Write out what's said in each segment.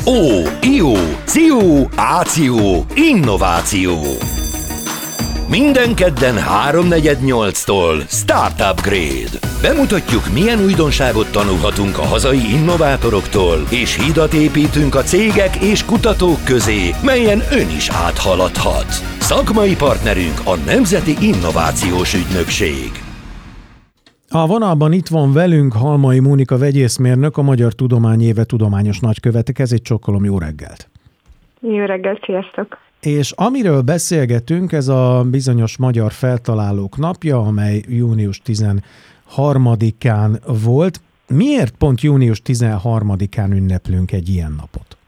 Ó, ió, ció, áció, innováció. Minden kedden 3:48-tól Startup Grade. Bemutatjuk, milyen újdonságot tanulhatunk a hazai innovátoroktól, és hidat építünk a cégek és kutatók közé, melyen ön is áthaladhat. Szakmai partnerünk a Nemzeti Innovációs Ügynökség. A vonalban itt van velünk Halmai Mónika vegyészmérnök, a Magyar Tudományéve tudományos nagykövete. Kezét csokkolom, jó reggelt! Jó reggelt, sziasztok! És amiről beszélgetünk, ez a bizonyos Magyar Feltalálók Napja, amely június 13-án volt. Miért pont június 13-án ünneplünk egy ilyen napot?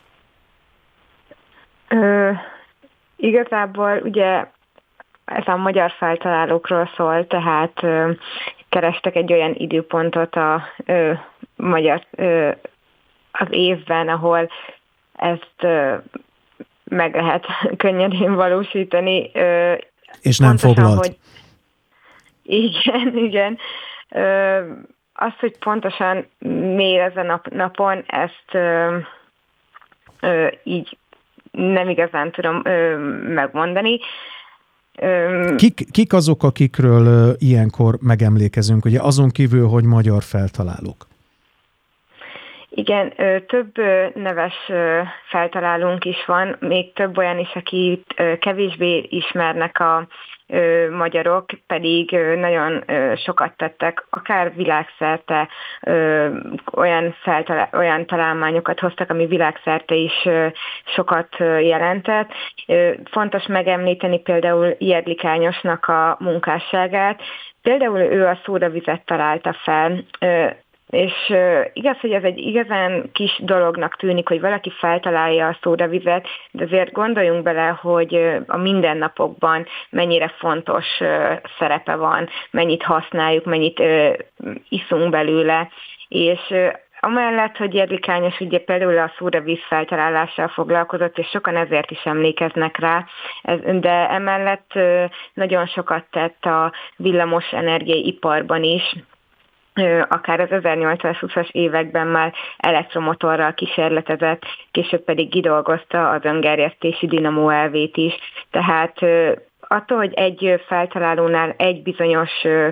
Igazából ugye ez a magyar feltalálókról szól, tehát kerestek egy olyan időpontot az évben, igen, ezt meg lehet könnyedén valósítani. És nem foglalt. Hogy igen. Az, hogy pontosan miért ezen a napon, ezt így nem igazán tudom megmondani. Kik azok, akikről ilyenkor megemlékezünk, ugye azon kívül, hogy magyar feltalálók? Igen, több neves feltalálónk is van, még több olyan is, akit kevésbé ismernek a magyarok, pedig nagyon sokat tettek, akár világszerte olyan találmányokat hoztak, ami világszerte is sokat jelentett. Fontos megemlíteni például Jedlik Ágnesnak a munkásságát. Például ő a szódavizet találta fel, és igaz, hogy ez egy igazán kis dolognak tűnik, hogy valaki feltalálja a szódavizet, de azért gondoljunk bele, hogy a mindennapokban mennyire fontos szerepe van, mennyit használjuk, mennyit iszunk belőle, és amellett, hogy Jedlik Ágnes ugye például a szódavíz feltalálással foglalkozott, és sokan ezért is emlékeznek rá, de emellett nagyon sokat tett a villamos energiai iparban is, akár az 1820-as években már elektromotorral kísérletezett, később pedig kidolgozta az öngerjesztési dinamó elvét is. Tehát attól, hogy egy feltalálónál egy bizonyos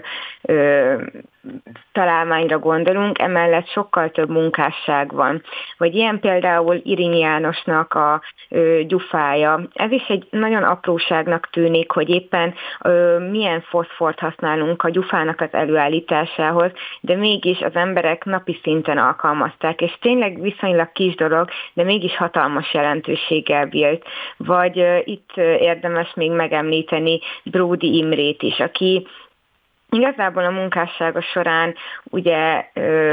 találmányra gondolunk, emellett sokkal több munkásság van. Vagy ilyen például Irinyi Jánosnak a gyufája. Ez is egy nagyon apróságnak tűnik, hogy éppen milyen foszfort használunk a gyufának az előállításához, de mégis az emberek napi szinten alkalmazták, és tényleg viszonylag kis dolog, de mégis hatalmas jelentőséggel bírt. Vagy itt érdemes még megemlíteni Bródi Imrét is, aki igazából a munkássága során ugye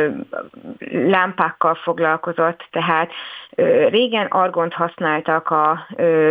lámpákkal foglalkozott, tehát régen argont használtak a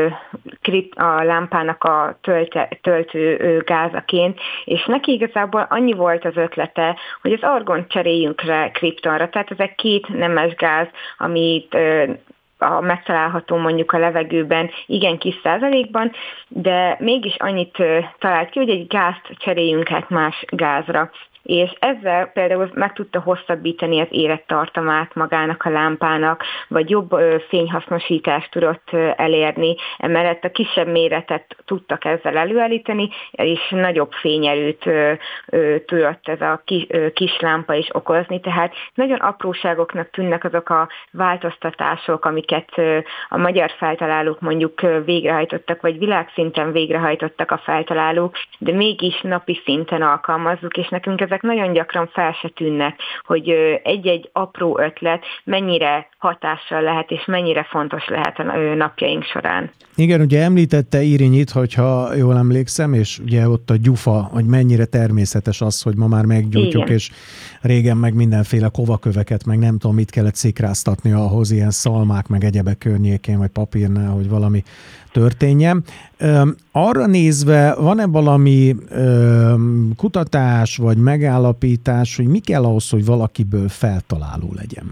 lámpának a töltő gázaként, és neki igazából annyi volt az ötlete, hogy az argont cseréljünk rá kriptonra, tehát ezek két nemes gáz, amit megtalálható mondjuk a levegőben igen kis százalékban, de mégis annyit talált ki, hogy egy gázt cseréljünk át más gázra. És ezzel például meg tudta hosszabbítani az élettartamát magának a lámpának, vagy jobb fényhasznosítást tudott elérni, emellett a kisebb méretet tudtak ezzel előállítani, és nagyobb fényerőt tudott ez a kis lámpa is okozni, tehát nagyon apróságoknak tűnnek azok a változtatások, amiket a magyar feltalálók mondjuk végrehajtottak, vagy világszinten végrehajtottak a feltalálók, de mégis napi szinten alkalmazzuk, és nekünk ezek nagyon gyakran fel se tűnnek, hogy egy-egy apró ötlet mennyire hatással lehet, és mennyire fontos lehet a napjaink során. Igen, ugye említette Irinyit, hogyha jól emlékszem, és ugye ott a gyufa, hogy mennyire természetes az, hogy ma már meggyújtjuk, igen. És régen meg mindenféle kovaköveket, meg nem tudom, mit kellett szikráztatni ahhoz, ilyen szalmák, meg egyebek környékén, vagy papírnál, hogy valami történjen. Arra nézve, van-e valami kutatás, vagy megállapítás, hogy mi kell ahhoz, hogy valakiből feltaláló legyen?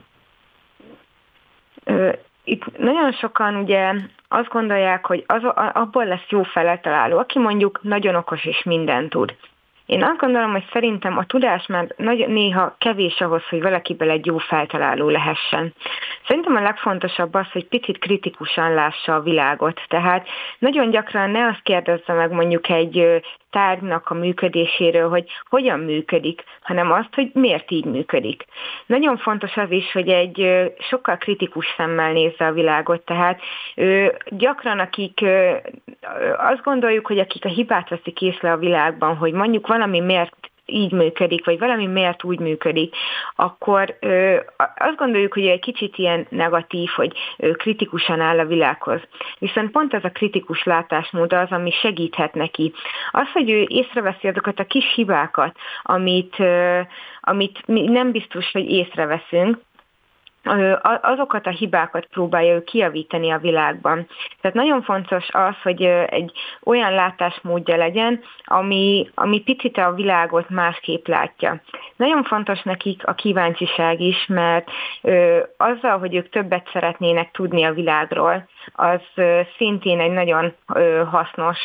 Itt nagyon sokan ugye azt gondolják, hogy abból lesz jó feltaláló, aki mondjuk nagyon okos és mindent tud. Én azt gondolom, hogy szerintem a tudás már néha kevés ahhoz, hogy valakiből egy jó feltaláló lehessen. Szerintem a legfontosabb az, hogy picit kritikusan lássa a világot. Tehát nagyon gyakran ne azt kérdezze meg mondjuk egy tárgynak a működéséről, hogy hogyan működik, hanem azt, hogy miért így működik. Nagyon fontos az is, hogy egy sokkal kritikus szemmel nézze a világot, tehát gyakran akik azt gondoljuk, hogy akik a hibát veszik észre a világban, hogy mondjuk valami miért így működik, vagy valami miért úgy működik, akkor azt gondoljuk, hogy egy kicsit ilyen negatív, hogy kritikusan áll a világhoz. Viszont pont ez a kritikus látásmód az, ami segíthet neki. Az, hogy ő észreveszi azokat a kis hibákat, amit mi nem biztos, hogy észreveszünk, azokat a hibákat próbálja ő kijavítani a világban. Tehát nagyon fontos az, hogy egy olyan látásmódja legyen, ami picit a világot másképp látja. Nagyon fontos nekik a kíváncsiság is, mert azzal, hogy ők többet szeretnének tudni a világról, az szintén egy nagyon hasznos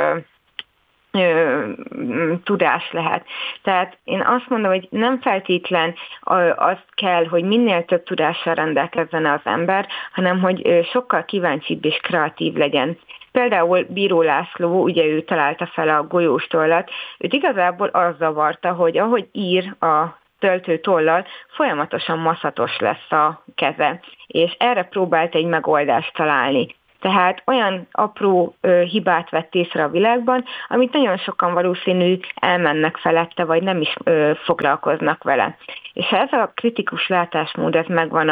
tudás lehet. Tehát én azt mondom, hogy nem feltétlen az kell, hogy minél több tudással rendelkezzen az ember, hanem hogy sokkal kíváncsibb és kreatív legyen. Például Bíró László, ugye ő találta fel a golyóstollat, őt igazából az zavarta, hogy ahogy ír a töltőtollal, folyamatosan maszatos lesz a keze, és erre próbált egy megoldást találni. Tehát olyan apró hibát vett észre a világban, amit nagyon sokan valószínű elmennek felette, vagy nem is foglalkoznak vele. És ha ez a kritikus látásmód ez megvan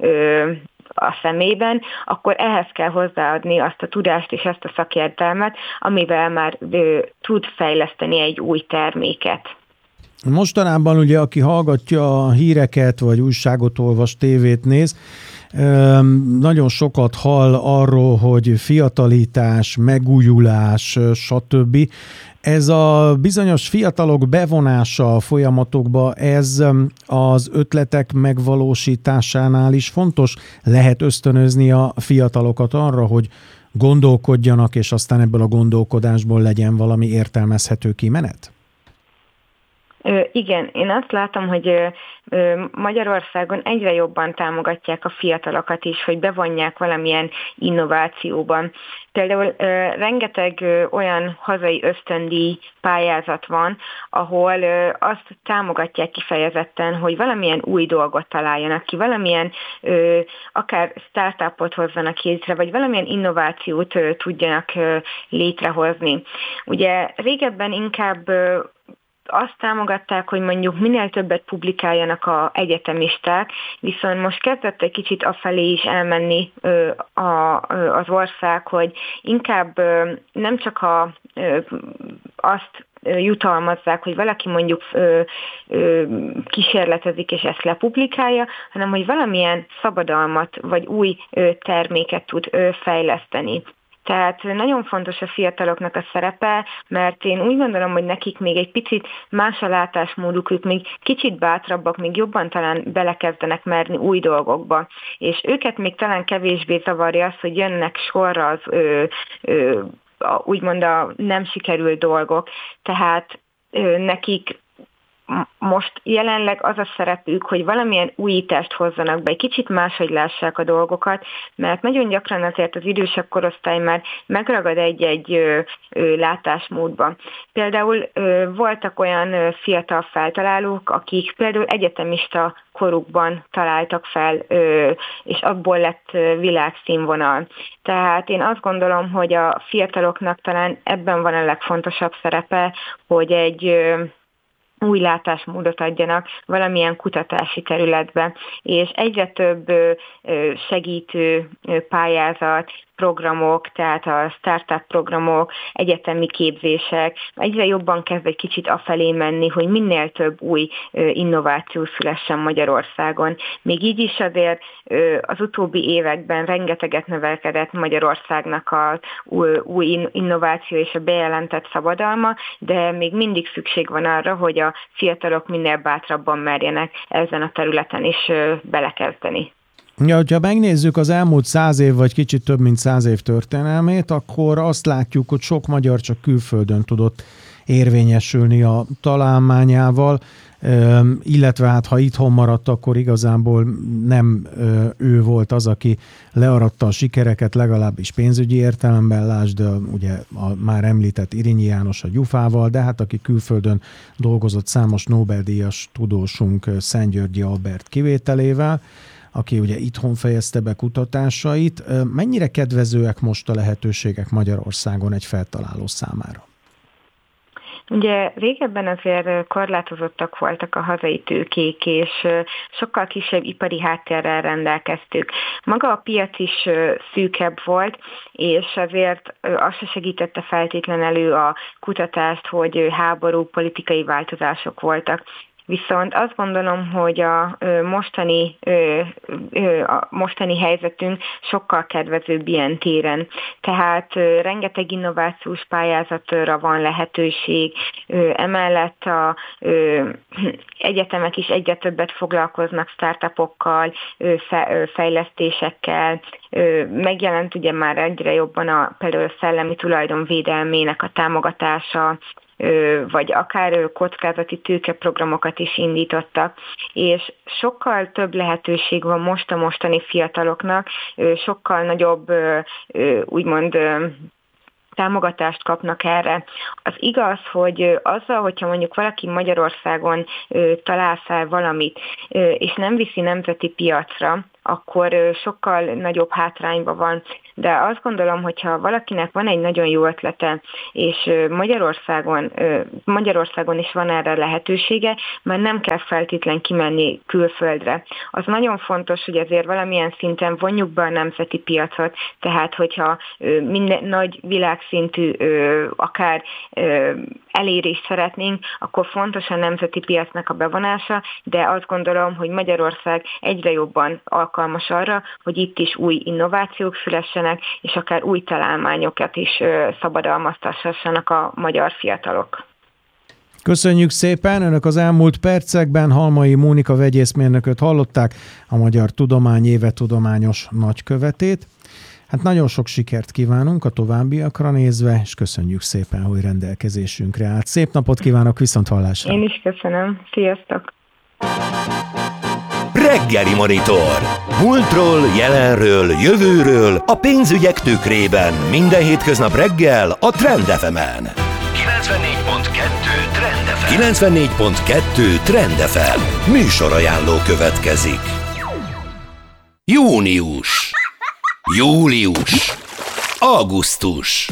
a szemében, akkor ehhez kell hozzáadni azt a tudást és ezt a szakértelmet, amivel már tud fejleszteni egy új terméket. Mostanában ugye, aki hallgatja a híreket, vagy újságot olvas, tévét néz, nagyon sokat hall arról, hogy fiatalítás, megújulás, stb. Ez a bizonyos fiatalok bevonása a folyamatokba, ez az ötletek megvalósításánál is fontos? Lehet ösztönözni a fiatalokat arra, hogy gondolkodjanak, és aztán ebből a gondolkodásból legyen valami értelmezhető kimenet? Igen, én azt látom, hogy Magyarországon egyre jobban támogatják a fiatalokat is, hogy bevonják valamilyen innovációban. Például rengeteg olyan hazai ösztöndíj pályázat van, ahol azt támogatják kifejezetten, hogy valamilyen új dolgot találjanak ki, valamilyen akár startupot hozzanak létre, vagy valamilyen innovációt tudjanak létrehozni. Ugye régebben inkább azt támogatták, hogy mondjuk minél többet publikáljanak az egyetemisták, viszont most kezdett egy kicsit afelé is elmenni az ország, hogy inkább nem csak azt jutalmazzák, hogy valaki mondjuk kísérletezik és ezt lepublikálja, hanem hogy valamilyen szabadalmat vagy új terméket tud fejleszteni. Tehát nagyon fontos a fiataloknak a szerepe, mert én úgy gondolom, hogy nekik még egy picit más a látásmóduk, ők még kicsit bátrabbak, még jobban talán belekezdenek merni új dolgokba. És őket még talán kevésbé zavarja az, hogy jönnek sorra az úgymond a nem sikerült dolgok. Tehát nekik most jelenleg az a szerepük, hogy valamilyen újítást hozzanak be, egy kicsit máshogy lássák a dolgokat, mert nagyon gyakran azért az idősebb korosztály már megragad egy-egy látásmódban. Például voltak olyan fiatal feltalálók, akik például egyetemista korukban találtak fel, és abból lett világszínvonal. Tehát én azt gondolom, hogy a fiataloknak talán ebben van a legfontosabb szerepe, hogy egy új látásmódot adjanak valamilyen kutatási területbe, és egyre több segítő pályázat, programok, tehát a startup programok, egyetemi képzések egyre jobban kezd egy kicsit afelé menni, hogy minél több új innováció szülessen Magyarországon. Még így is azért az utóbbi években rengeteget növelkedett Magyarországnak az új innováció és a bejelentett szabadalma, de még mindig szükség van arra, hogy a fiatalok minél bátrabban merjenek ezen a területen is belekezdeni. Ja, ha megnézzük az elmúlt 100 év, vagy kicsit több mint 100 év történelmét, akkor azt látjuk, hogy sok magyar csak külföldön tudott érvényesülni a találmányával, illetve hát ha itthon maradt, akkor igazából nem ő volt az, aki learatta a sikereket, legalábbis pénzügyi értelemben, lásd ugye a már említett Irinyi János a Gyufával, de hát aki külföldön dolgozott számos Nobel-díjas tudósunk Szent-Györgyi Albert kivételével, aki ugye itthon fejezte be kutatásait. Mennyire kedvezőek most a lehetőségek Magyarországon egy feltaláló számára? Ugye régebben azért korlátozottak voltak a hazai tőkék, és sokkal kisebb ipari háttérrel rendelkeztük. Maga a piac is szűkebb volt, és azért az se segítette feltétlen elő a kutatást, hogy háború, politikai változások voltak. Viszont azt gondolom, hogy a mostani helyzetünk sokkal kedvezőbb ilyen téren. Tehát rengeteg innovációs pályázatra van lehetőség, emellett a egyetemek is egyre többet foglalkoznak startupokkal, fejlesztésekkel, megjelent ugye már egyre jobban például a szellemi tulajdon védelmének a támogatása, vagy akár kockázati tőkeprogramokat is indítottak, és sokkal több lehetőség van most a mostani fiataloknak, sokkal nagyobb, úgymond, támogatást kapnak erre. Az igaz, hogy azzal, hogyha mondjuk valaki Magyarországon talál fel valamit, és nem viszi nemzeti piacra, akkor sokkal nagyobb hátrányban van. De azt gondolom, hogyha valakinek van egy nagyon jó ötlete, és Magyarországon is van erre lehetősége, mert nem kell feltétlen kimenni külföldre. Az nagyon fontos, hogy azért valamilyen szinten vonjuk be a nemzeti piacot, tehát hogyha minden nagy világszintű akár elérést szeretnénk, akkor fontos a nemzeti piacnak a bevonása, de azt gondolom, hogy Magyarország egyre jobban alkalmas arra, hogy itt is új innovációk szülessenek, és akár új találmányokat is szabadalmaztassanak a magyar fiatalok. Köszönjük szépen! Önök az elmúlt percekben Halmai Mónika vegyészmérnököt hallották, a Magyar Tudomány Éve tudományos nagykövetét. Hát nagyon sok sikert kívánunk a továbbiakra nézve, és köszönjük szépen, hogy rendelkezésünkre állt. Szép napot kívánok, viszonthallásra! Én is köszönöm. Sziasztok! Reggeli Monitor. Múltról, jelenről, jövőről, a pénzügyek tükrében. Minden hétköznap reggel a Trend FM-en. 94.2 Trend FM. 94.2 Trend FM. Műsorajánló következik. Június. Július. Augusztus.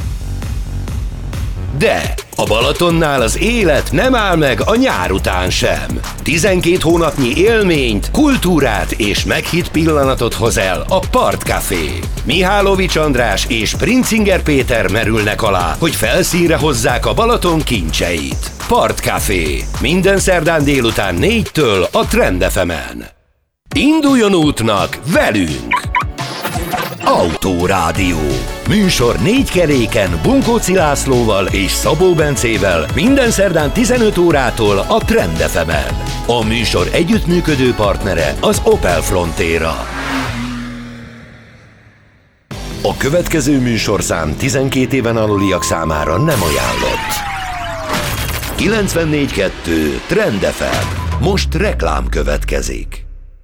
De a Balatonnál az élet nem áll meg a nyár után sem. 12 hónapnyi élményt, kultúrát és meghitt pillanatot hoz el a Partcafé. Mihálovics András és Princinger Péter merülnek alá, hogy felszínre hozzák a Balaton kincseit. Partcafé. Minden szerdán délután 4-től a Trend FM-en. Induljon útnak velünk! Autórádió. Műsor 4 keréken Bunkóci Lászlóval és Szabó Bencével minden szerdán 15 órától a Trend FM-en. A műsor együttműködő partnere az Opel Frontera. A következő műsorszám 12 éven aluliak számára nem ajánlott. 94.2 Trend FM. Most reklám következik.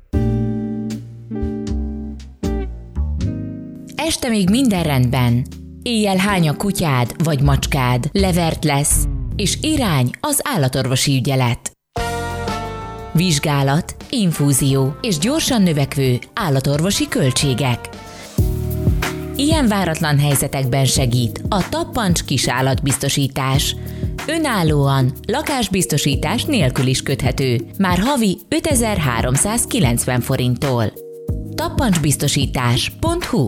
Este még minden rendben. Éjjel hány a kutyád vagy macskád, levert lesz, és irány az állatorvosi ügyelet. Vizsgálat, infúzió és gyorsan növekvő állatorvosi költségek. Ilyen váratlan helyzetekben segít a Tappancs kisállatbiztosítás. Önállóan, lakásbiztosítás nélkül is köthető, már havi 5390 forinttól. tappancsbiztosítás.hu.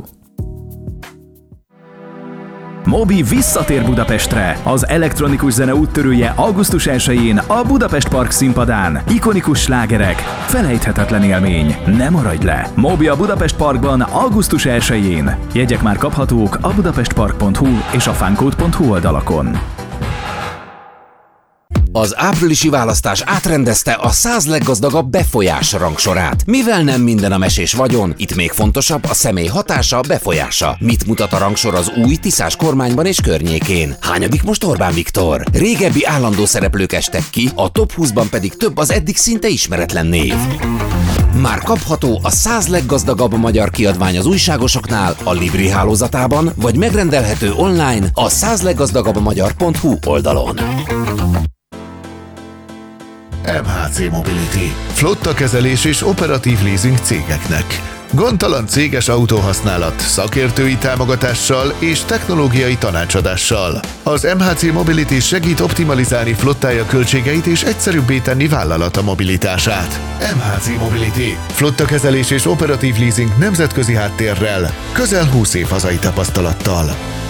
Mobi visszatér Budapestre. Az elektronikus zene úttörője augusztus 1-én a Budapest Park színpadán. Ikonikus slágerek, felejthetetlen élmény. Ne maradj le! Mobi a Budapest Parkban augusztus 1-én. Jegyek már kaphatók a budapestpark.hu és a funcode.hu oldalakon. Az áprilisi választás átrendezte a 100 leggazdagabb befolyás rangsorát. Mivel nem minden a mesés vagyon, itt még fontosabb a személy hatása, befolyása. Mit mutat a rangsor az új Tiszás kormányban és környékén? Hányadik most Orbán Viktor? Régebbi állandó szereplők estek ki, a top 20-ban pedig több az eddig szinte ismeretlen név. Már kapható a 100 leggazdagabb magyar kiadvány az újságosoknál, a Libri hálózatában, vagy megrendelhető online a 100leggazdagabbmagyar.hu oldalon. MHC Mobility. Flottakezelés és operatív leasing cégeknek. Gondtalan céges autóhasználat, szakértői támogatással és technológiai tanácsadással. Az MHC Mobility segít optimalizálni flottája költségeit és egyszerűbbé tenni vállalata mobilitását. MHC Mobility. Flottakezelés és operatív leasing nemzetközi háttérrel, közel 20 év hazai tapasztalattal.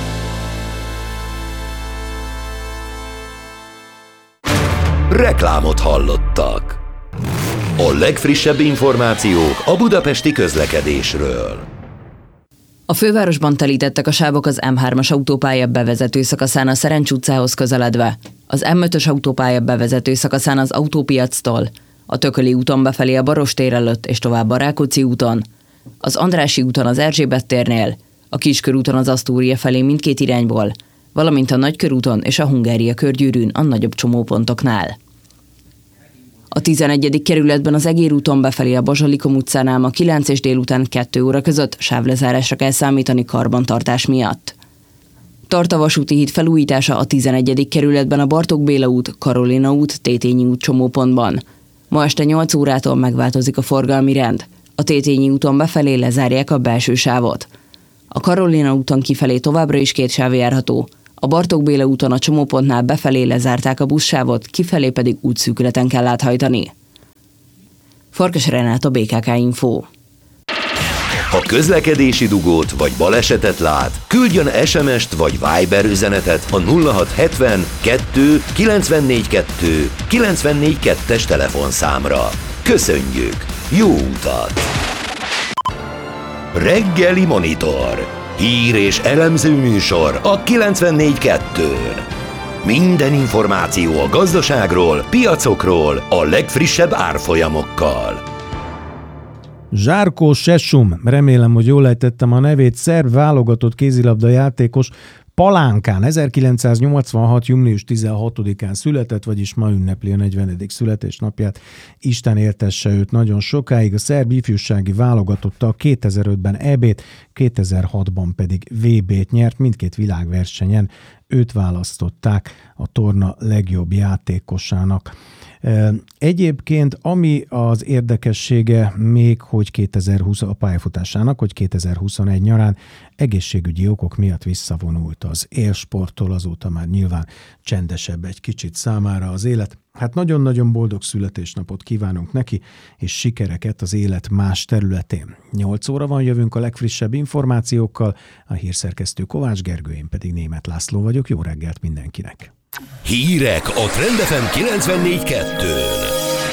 Reklámot hallottak. A legfrissebb információk a budapesti közlekedésről. A fővárosban telítettek a sávok az M3-as autópálya bevezető szakaszán a Szerencs utcához közeledve, az M5-ös autópálya bevezető szakaszán az Autópiactól, a Tököli úton befelé a Barostér előtt és tovább a Rákóczi úton, az Andrássy úton az Erzsébet térnél, a Kiskörúton az Asztória felé mindkét irányból, valamint a Nagykörúton és a Hungária körgyűrűn a nagyobb csomópontoknál. A 11. kerületben az Egér úton befelé a Bazsalikom utcánál ma 9 és délután 2 óra között sávlezárásra kell számítani karbantartás miatt. Tart a vasúti híd felújítása a 11. kerületben a Bartók Béla út, Karolina út, Tétényi út csomópontban. Ma este 8 órától megváltozik a forgalmi rend. A Tétényi úton befelé lezárják a belső sávot. A Karolina úton kifelé továbbra is 2 sáv járható. A Bartók Béla úton a csomópontnál befelé lezárták a buszsávot, kifelé pedig útszűkületen kell áthajtani. Farkas Renáta, BKK Info. Ha közlekedési dugót vagy balesetet lát, küldjön SMS-t vagy Viber üzenetet a 0670 2 94 2 94 2-es telefonszámra. Köszönjük! Jó utat! Reggeli Monitor. Hír és elemző műsor a 94.2-n. Minden információ a gazdaságról, piacokról, a legfrissebb árfolyamokkal. Žarko Šešum, remélem, hogy jól ejtettem a nevét, szerb válogatott kézilabda játékos, Palánkán 1986. június 16-án született, vagyis ma ünnepli a 40. születésnapját. Isten éltesse őt nagyon sokáig. A szerb ifjúsági válogatottal 2005-ben EB-t, 2006-ban pedig VB-t nyert, mindkét világversenyen őt választották a torna legjobb játékosának. Egyébként, ami az érdekessége még, hogy 2020 a pályafutásának, hogy 2021 nyarán egészségügyi okok miatt visszavonult az élsporttól, azóta már nyilván csendesebb egy kicsit számára az élet. Hát nagyon-nagyon boldog születésnapot kívánunk neki, és sikereket az élet más területén. 8 óra van, jövünk a legfrissebb információkkal, a hírszerkesztő Kovács Gergő, én pedig Németh László vagyok. Jó reggelt mindenkinek! Hírek a Trend FM 94.2-n.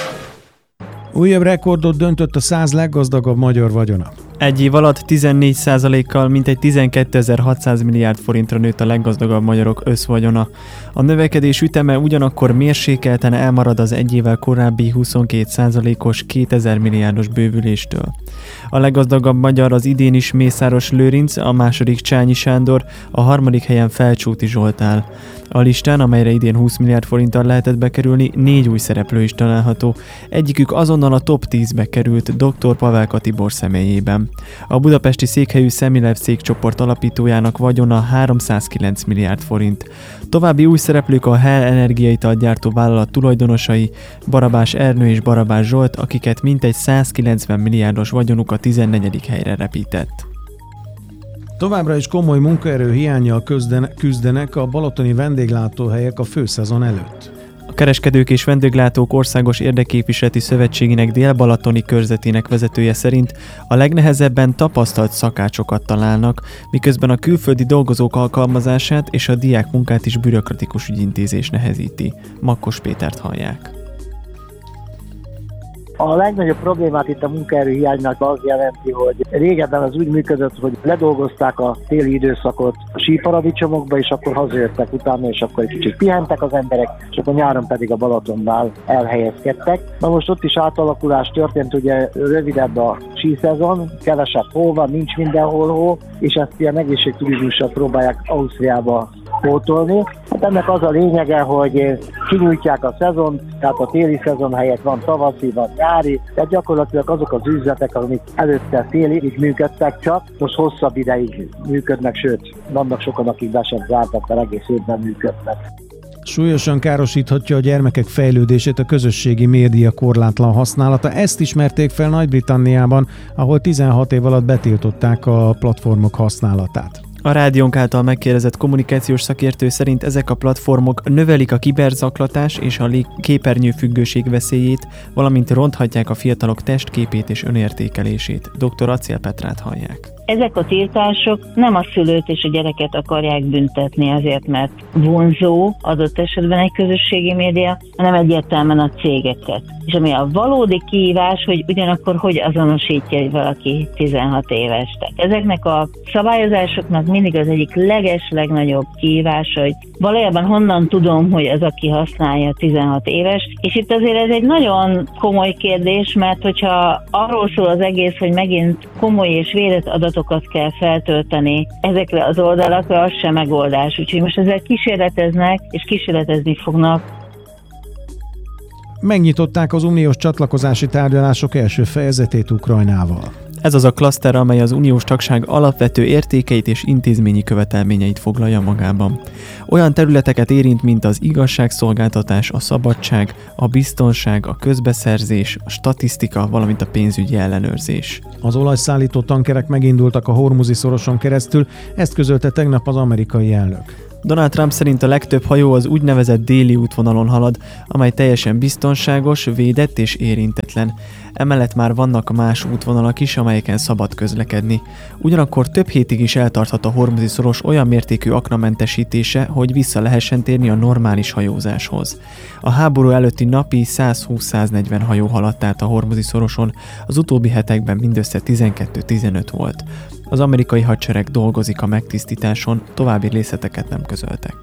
Újabb rekordot döntött a 100 leggazdagabb magyar vagyona. Egy év alatt 14%-kal mintegy 12.600 milliárd forintra nőtt a leggazdagabb magyarok összvagyona. A növekedés üteme ugyanakkor mérsékelten elmarad az egy évvel korábbi 22%-os 2000 milliárdos bővüléstől. A leggazdagabb magyar az idén is Mészáros Lőrinc, a második Csányi Sándor, a harmadik helyen Felcsúti Zsolt áll. A listán, amelyre idén 20 milliárd forinttal lehetett bekerülni, 4 új szereplő is található. Egyikük azonnal a top 10-be került Dr. Pavelka Tibor személyében. A budapesti székhelyű Semilev cégcsoport alapítójának vagyona 309 milliárd forint. További új szereplők a Hell energiaitalt gyártó vállalat tulajdonosai, Barabás Ernő és Barabás Zsolt, akiket mintegy 190 milliárdos vagyonuk a 14. helyre repített. Továbbra is komoly munkaerő hiánnyal küzdenek a balatoni vendéglátóhelyek a főszezon előtt. A Kereskedők és Vendéglátók Országos Érdekképviseleti Szövetségének Dél-Balatoni körzetének vezetője szerint a legnehezebben tapasztalt szakácsokat találnak, miközben a külföldi dolgozók alkalmazását és a diák munkát is bürokratikus ügyintézés nehezíti. Makkos Pétert hallják. A legnagyobb problémát itt a munkaerőhiánynak az jelenti, hogy régebben az úgy működött, hogy ledolgozták a téli időszakot a síparadicsomokba, és akkor hazajöttek utána, és akkor egy kicsit pihentek az emberek, és akkor nyáron pedig a Balatonnál elhelyezkedtek. Na most ott is átalakulás történt, ugye rövidebb a síszezon, kevesebb hó van, nincs mindenhol hó, és ezt ilyen egészségturizmussal próbálják Ausztriába pótolni. Hát ennek az a lényege, hogy kinyújtják a szezont, tehát a téli szezon helyett van tavaszi, van nyári, tehát gyakorlatilag azok az üzletek, amik előtte télig működtek csak, most hosszabb ideig működnek, sőt, vannak sokan, akik be sem zártak, mert egész évben működnek. Súlyosan károsíthatja a gyermekek fejlődését a közösségi média korlátlan használata. Ezt ismerték fel Nagy-Britanniában, ahol 16 év alatt betiltották a platformok használatát. A rádiónk által megkérdezett kommunikációs szakértő szerint ezek a platformok növelik a kiberzaklatás és a képernyőfüggőség veszélyét, valamint ronthatják a fiatalok testképét és önértékelését. Dr. Acél Petrát hallják. Ezek a tiltások nem a szülőt és a gyereket akarják büntetni azért, mert vonzó adott esetben egy közösségi média, hanem egyértelműen a cégeket. És ami a valódi kihívás, hogy ugyanakkor hogy azonosítja, hogy valaki 16 éves. Tehát ezeknek a szabályozásoknak mindig az egyik legnagyobb kihívás, hogy valójában honnan tudom, hogy az, aki használja 16 éves. És itt azért ez egy nagyon komoly kérdés, mert hogyha arról szól az egész, hogy megint komoly és védett adatokat kell feltölteni ezekre az oldalakra, az sem megoldás. Úgyhogy most ezzel kísérleteznek, és kísérletezni fognak. Megnyitották az uniós csatlakozási tárgyalások első fejezetét Ukrajnával. Ez az a klaszter, amely az uniós tagság alapvető értékeit és intézményi követelményeit foglalja magában. Olyan területeket érint, mint az igazságszolgáltatás, a szabadság, a biztonság, a közbeszerzés, a statisztika, valamint a pénzügyi ellenőrzés. Az olajszállító tankerek megindultak a Hormuzi szoroson keresztül, ezt közölte tegnap az amerikai elnök. Donald Trump szerint a legtöbb hajó az úgynevezett déli útvonalon halad, amely teljesen biztonságos, védett és érintetlen. Emellett már vannak más útvonalak is, amelyeken szabad közlekedni. Ugyanakkor több hétig is eltarthat a Hormuzi szoros olyan mértékű aknamentesítése, hogy vissza lehessen térni a normális hajózáshoz. A háború előtti napi 120-140 hajó haladt át a Hormuzi szoroson, az utóbbi hetekben mindössze 12-15 volt. Az amerikai hadsereg dolgozik a megtisztításon, további részleteket nem közöltek.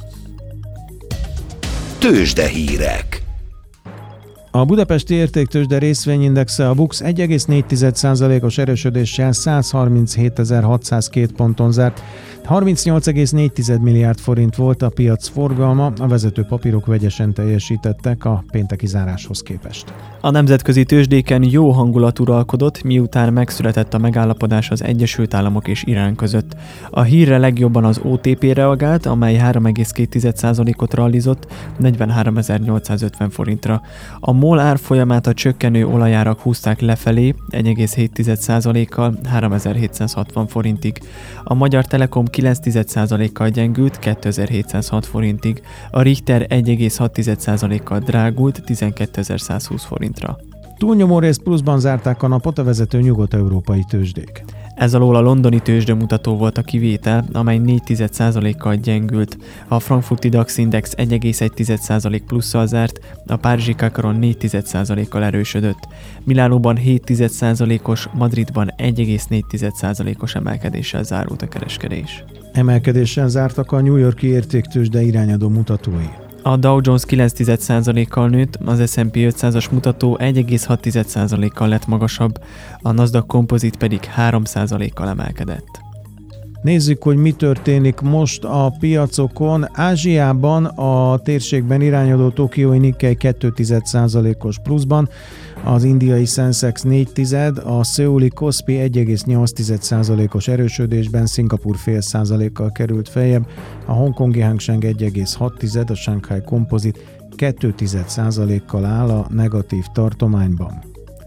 Tőzsdehírek. A budapesti értéktőzsde részvényindexe, a BUX 1,4%-os erősödéssel 137.602 ponton zárt. 38,4 milliárd forint volt a piac forgalma, a vezető papírok vegyesen teljesítettek a pénteki záráshoz képest. A nemzetközi tőzsdéken jó hangulat uralkodott, miután megszületett a megállapodás az Egyesült Államok és Irán között. A hírre legjobban az OTP reagált, amely 3,2%-ot rallizott 43.850 forintra. A MOL árfolyamát a csökkenő olajárak húzták lefelé 1,7%-kal 3760 forintig. A Magyar Telekom 9%-kal gyengült 2706 forintig, a Richter 1,6%-kal drágult 12.120 forintra. Túlnyomó részt pluszban zárták a napot a vezető nyugat-európai tőzsdék. Ez alól a londoni tőzsdemutató volt a kivétel, amely 4,1%-kal gyengült. A frankfurti DAX Index 1,1% plusszal zárt, a párizsi Kakaron 4,1%-kal erősödött. Milánóban 7,1%-os, Madridban 1,4%-os emelkedéssel zárult a kereskedés. Emelkedéssel zártak a New York-i értéktőzsde irányadó mutatói. A Dow Jones 9,1%-kal nőtt, az S&P 500-as mutató 1,6%-kal lett magasabb, a Nasdaq Composite pedig 3%-kal emelkedett. Nézzük, hogy mi történik most a piacokon. Ázsiában a térségben irányadó tokiói Nikkei 2,1%-os pluszban, az indiai Sensex 4,1%, a szöuli Kospi 1,8%-os erősödésben, Szingapúr fél százalékkal került feljebb, a hongkongi Hang Seng 1,6%, a Shanghai Composite 2,1%-kal áll a negatív tartományban.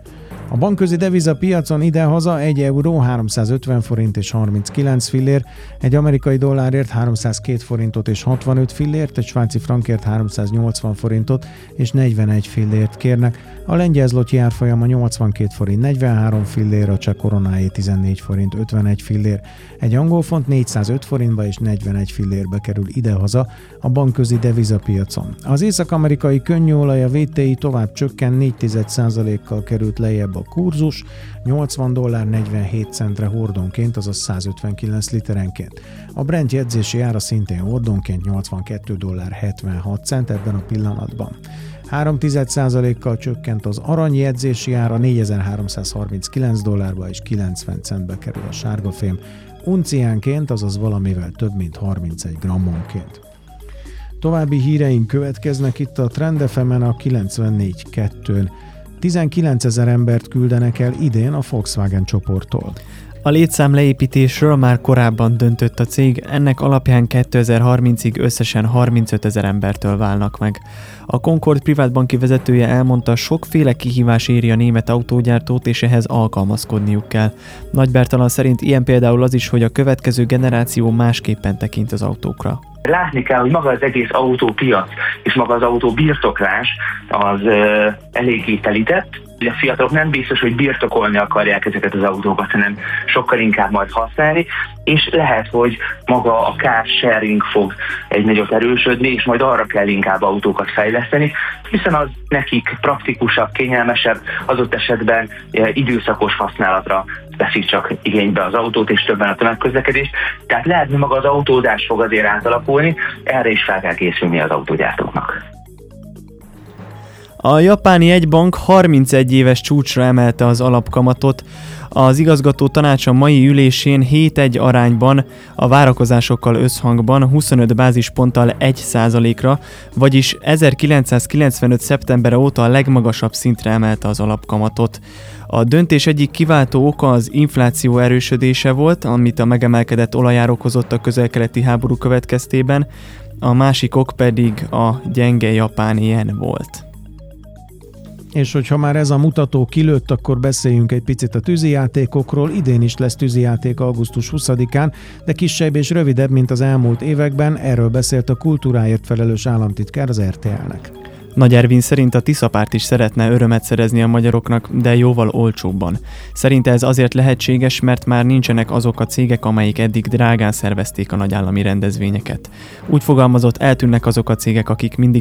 A bankközi devizapiacon idehaza 1 euró 350 forint és 39 fillér, egy amerikai dollárért 302 forintot és 65 fillért, egy svájci frankért 380 forintot és 41 fillért kérnek. A lengyel zloty árfolyama 82 forint 43 fillér, a cseh koronáé 14 forint 51 fillér. Egy angol font 405 forintba és 41 fillérbe kerül idehaza a bankközi devizapiacon. Az észak-amerikai könnyűolaj a WTI tovább csökken, 0,4%-kal került lejjebb a kurzus, $80.47 hordonként, azaz 159 literenként. A Brent jegyzési ára szintén hordonként $82.76 ebben a pillanatban. 0,3%-kal csökkent az arany jegyzési ára, $4.339 és 90 centbe kerül a sárgafém unciánként, azaz valamivel több mint 31 grammonként. További híreink következnek itt a Trend FM-en a 94.2-n. 19 000 embert küldenek el idén a Volkswagen csoporttól. A létszám leépítésről már korábban döntött a cég, ennek alapján 2030-ig összesen 35 000 embertől válnak meg. A Concord privátbanki vezetője elmondta, sokféle kihívás éri a német autógyártót, és ehhez alkalmazkodniuk kell. Nagy Bertalan szerint ilyen például az is, hogy a következő generáció másképpen tekint az autókra. Látni kell, hogy maga az egész autópiac és maga az autóbirtoklás az eléggé telített. A fiatalok nem biztos, hogy birtokolni akarják ezeket az autókat, hanem sokkal inkább majd használni, és lehet, hogy maga a car sharing fog egy nagyot erősödni, és majd arra kell inkább autókat fejleszteni, hiszen az nekik praktikusabb, kényelmesebb, adott esetben időszakos használatra veszik csak igénybe az autót, és többen a tömegközlekedést. Tehát lehet, hogy maga az autózás fog azért átalakulni, erre is fel kell készülni az autógyártóknak. A japáni jegybank 31 éves csúcsra emelte az alapkamatot. Az igazgató tanács a mai ülésén 7-1 arányban, a várakozásokkal összhangban 25 bázisponttal 1%-ra, vagyis 1995. szeptembere óta a legmagasabb szintre emelte az alapkamatot. A döntés egyik kiváltó oka az infláció erősödése volt, amit a megemelkedett olajár okozott a közel-keleti háború következtében, a másik ok pedig a gyenge japán jen volt. És hogyha már ez a mutató kilőtt, akkor beszéljünk egy picit a tűzijátékokról. Idén is lesz tűzijáték augusztus 20-án, de kisebb és rövidebb, mint az elmúlt években. Erről beszélt a kultúráért felelős államtitkár az RTL-nek. Nagy Ervin szerint a Tiszapárt is szeretne örömet szerezni a magyaroknak, de jóval olcsóbban. Szerinte ez azért lehetséges, mert már nincsenek azok a cégek, amelyik eddig drágán szervezték a nagyállami rendezvényeket. Úgy fogalmazott, eltűnnek azok a cégek, akik mindig